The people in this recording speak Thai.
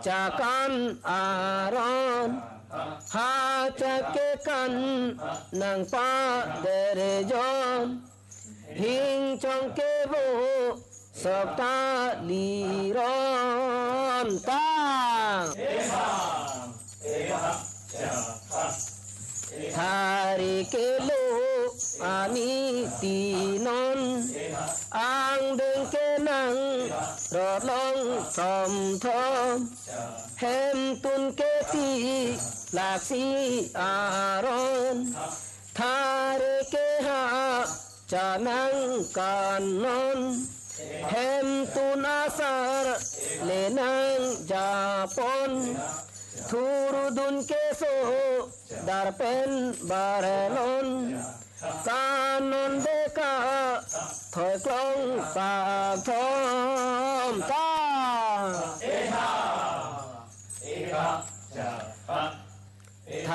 จากกันอารอนหาจากเกกันนางป้าเดเรจอนหิงจงเกโบสบตาลีรอนตาทาริเกโลอานิตีนนอังเดิงเกนังรอดลงทอมทอมเฮมตุนเกตีหลากสีอารอนทาริเกหาจานังกันนนเฮมตุนอาสารเลนังจาปนทูรุดุนเกโซดาร์เป็นบาเรลอนกานนเดกาถอยกลองปากทอมตาเอฮาจะ